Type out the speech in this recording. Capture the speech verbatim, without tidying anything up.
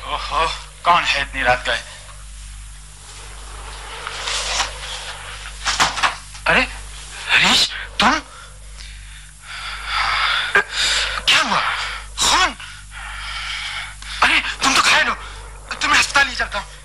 ओहो, कौन है इतनी रात गए? अरे हरीश, तुम? क्या हुआ? खून? अरे तुम तो घायल हो, तुम्हें अस्पताल ले जाता हूं।